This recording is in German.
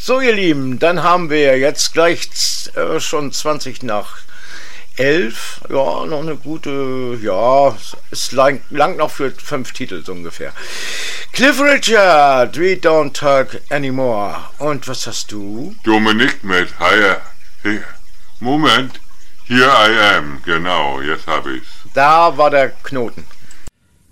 So, ihr Lieben, dann haben wir jetzt gleich schon 20 nach 11. Ja, noch eine gute, ja, es langt noch für 5 Titel so ungefähr. Cliff Richard, We Don't Talk Anymore. Und was hast du? Dominik mit Moment, Here I Am, genau, jetzt habe ich's. Da war der Knoten.